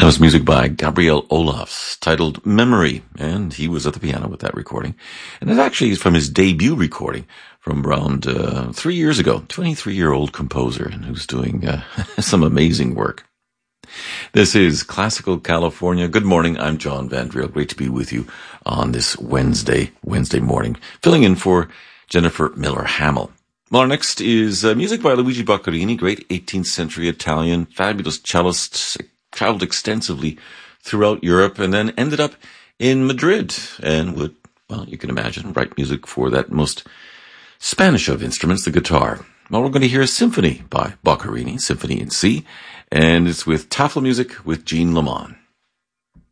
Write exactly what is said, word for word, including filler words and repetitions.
was music by Gabriel Olofs, titled Memory, and he was at the piano with that recording. And it actually is from his debut recording from around uh, three years ago. twenty-three-year-old composer and who's doing uh, some amazing work. This is Classical California. Good morning, I'm John Vandriel. Great to be with you on this Wednesday, Wednesday morning, filling in for Jennifer Miller-Hamill. Well, our next is uh, music by Luigi Boccherini, great eighteenth century Italian, fabulous cellist, traveled extensively throughout Europe and then ended up in Madrid and would, well, you can imagine, write music for that most Spanish of instruments, the guitar. Well, we're going to hear a symphony by Boccherini, Symphony in C, and it's with Tafel Music with Jean Lamont.